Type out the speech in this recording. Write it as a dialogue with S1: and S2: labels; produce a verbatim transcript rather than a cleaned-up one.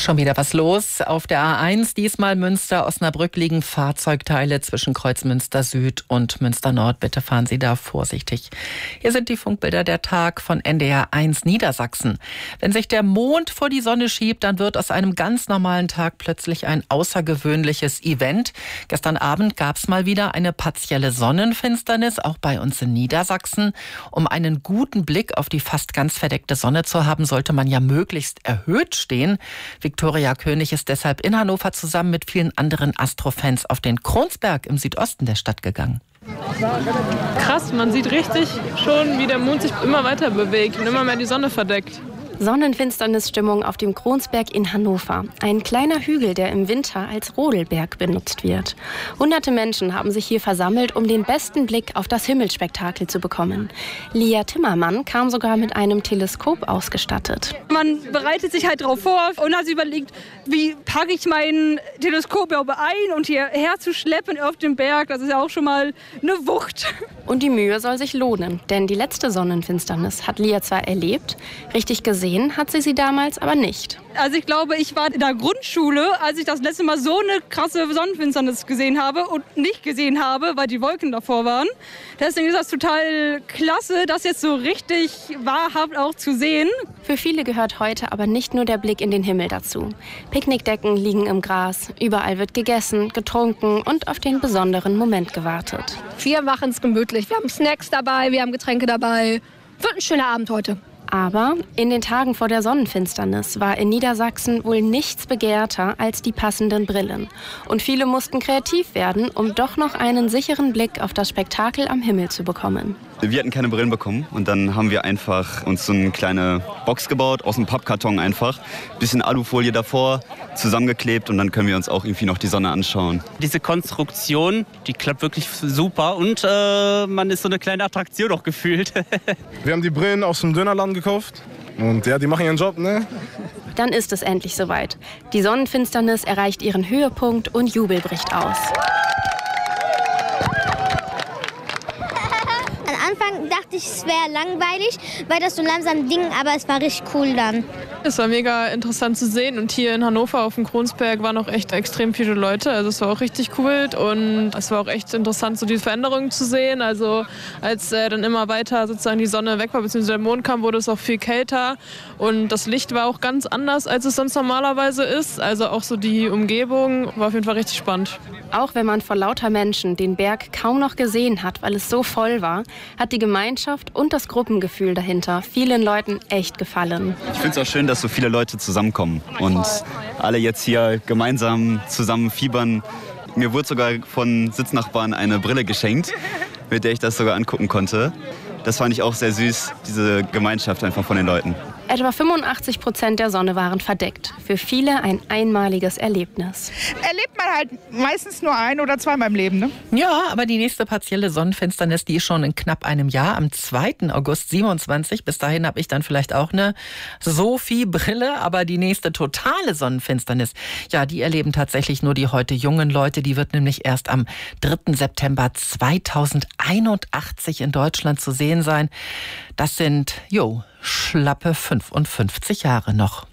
S1: Schon wieder was los auf der A eins. Diesmal Münster-Osnabrück liegen Fahrzeugteile zwischen Kreuzmünster Süd und Münster Nord. Bitte fahren Sie da vorsichtig. Hier sind die Funkbilder der Tag von N D R eins Niedersachsen. Wenn sich der Mond vor die Sonne schiebt, dann wird aus einem ganz normalen Tag plötzlich ein außergewöhnliches Event. Gestern Abend gab es mal wieder eine partielle Sonnenfinsternis, auch bei uns in Niedersachsen. Um einen guten Blick auf die fast ganz verdeckte Sonne zu haben, sollte man ja möglichst erhöht stehen. Viktoria König ist deshalb in Hannover zusammen mit vielen anderen Astrofans auf den Kronsberg im Südosten der Stadt gegangen.
S2: Krass, man sieht richtig schon, wie der Mond sich immer weiter bewegt und immer mehr die Sonne verdeckt.
S3: Sonnenfinsternisstimmung auf dem Kronsberg in Hannover. Ein kleiner Hügel, der im Winter als Rodelberg benutzt wird. Hunderte Menschen haben sich hier versammelt, um den besten Blick auf das Himmelsspektakel zu bekommen. Lia Timmermann kam sogar mit einem Teleskop ausgestattet.
S4: Man bereitet sich halt darauf vor und hat sich überlegt, wie packe ich mein Teleskop ein und hierher zu schleppen auf den Berg. Das ist ja auch schon mal eine Wucht.
S3: Und die Mühe soll sich lohnen, denn die letzte Sonnenfinsternis hat Lia zwar erlebt, richtig gesehen hat sie sie damals aber nicht.
S4: Also ich glaube, ich war in der Grundschule, als ich das letzte Mal so eine krasse Sonnenfinsternis gesehen habe und nicht gesehen habe, weil die Wolken davor waren. Deswegen ist das total klasse, das jetzt so richtig wahrhaft auch zu sehen.
S3: Für viele gehört heute aber nicht nur der Blick in den Himmel dazu. Picknickdecken liegen im Gras, überall wird gegessen, getrunken und auf den besonderen Moment gewartet.
S5: Wir machen es gemütlich. Wir haben Snacks dabei, wir haben Getränke dabei. Wird ein schöner Abend heute.
S3: Aber in den Tagen vor der Sonnenfinsternis war in Niedersachsen wohl nichts begehrter als die passenden Brillen. Und viele mussten kreativ werden, um doch noch einen sicheren Blick auf das Spektakel am Himmel zu bekommen.
S6: Wir hatten keine Brillen bekommen und dann haben wir einfach uns so eine kleine Box gebaut, aus einem Pappkarton einfach. Bisschen Alufolie davor, zusammengeklebt und dann können wir uns auch irgendwie noch die Sonne anschauen.
S7: Diese Konstruktion, die klappt wirklich super und äh, man ist so eine kleine Attraktion auch gefühlt.
S8: Wir haben die Brillen aus dem Dönerladen gekauft und ja, die machen ihren Job, ne?
S3: Dann ist es endlich soweit. Die Sonnenfinsternis erreicht ihren Höhepunkt und Jubel bricht aus.
S9: Am Anfang dachte ich, es wäre langweilig, weil das so langsam ging, aber es war richtig cool dann.
S2: Es war mega interessant zu sehen und hier in Hannover auf dem Kronsberg waren auch echt extrem viele Leute. Also es war auch richtig cool und es war auch echt interessant, so die Veränderungen zu sehen. Also als äh, dann immer weiter sozusagen die Sonne weg war, beziehungsweise der Mond kam, wurde es auch viel kälter und das Licht war auch ganz anders, als es sonst normalerweise ist. Also auch so die Umgebung war auf jeden Fall richtig spannend.
S3: Auch wenn man vor lauter Menschen den Berg kaum noch gesehen hat, weil es so voll war, hat die Gemeinschaft und das Gruppengefühl dahinter vielen Leuten echt gefallen.
S6: Ich finde es auch schön, dass so viele Leute zusammenkommen und alle jetzt hier gemeinsam zusammen fiebern. Mir wurde sogar von Sitznachbarn eine Brille geschenkt, mit der ich das sogar angucken konnte. Das fand ich auch sehr süß, diese Gemeinschaft einfach von den Leuten.
S3: Etwa fünfundachtzig Prozent der Sonne waren verdeckt. Für viele ein einmaliges Erlebnis.
S10: Erlebt man halt meistens nur ein- oder zweimal im Leben, ne?
S1: Ja, aber die nächste partielle Sonnenfinsternis, die ist schon in knapp einem Jahr, am zweiten August siebenundzwanzig. Bis dahin habe ich dann vielleicht auch eine Sophie-Brille, aber die nächste totale Sonnenfinsternis, ja, die erleben tatsächlich nur die heute jungen Leute. Die wird nämlich erst am dritten September zweitausendeinundachtzig in Deutschland zu sehen sein. Das sind, jo, schlappe fünfundfünfzig Jahre noch.